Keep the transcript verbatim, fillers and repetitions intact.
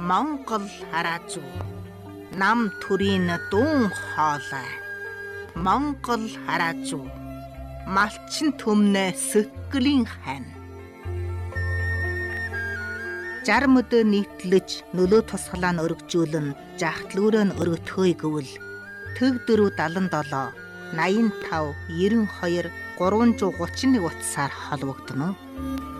Монгол хараазуу нам төрийн дуун хоолой Монгол хараазуу малчин төмнө сөткөлийн хань Жарм өдөө нийтлэж нөлөө тусгалаа нь өргөжүүлэн жахтлүүрээ нь өргөтгөөе гэвэл төв дөрөв дадан долоо наян тав ерөн хоёр гурван зуун гучин нэг утсаар холбогдно уу?